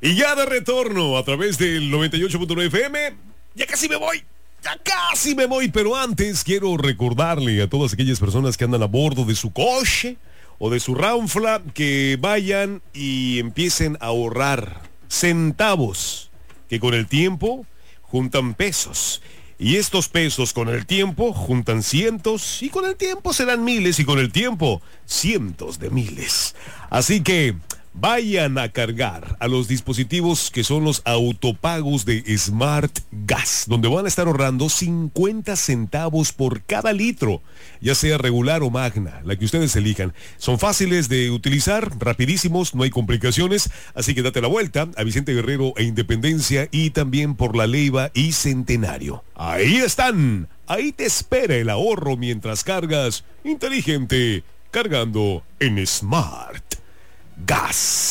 Y ya de retorno a través del 98.9 FM. Ya casi me voy. Ya casi me voy, pero antes quiero recordarle a todas aquellas personas que andan a bordo de su coche o de su ranfla que vayan y empiecen a ahorrar centavos, que con el tiempo juntan pesos. Y estos pesos con el tiempo juntan cientos, y con el tiempo serán miles, y con el tiempo cientos de miles. Así que vayan a cargar a los dispositivos que son los autopagos de Smart Gas, donde van a estar ahorrando 50 centavos por cada litro, ya sea regular o magna, la que ustedes elijan. Son fáciles de utilizar, rapidísimos, no hay complicaciones, así que date la vuelta a Vicente Guerrero e Independencia, y también por La Leiva y Centenario. Ahí están, ahí te espera el ahorro mientras cargas inteligente, cargando en Smart Gas.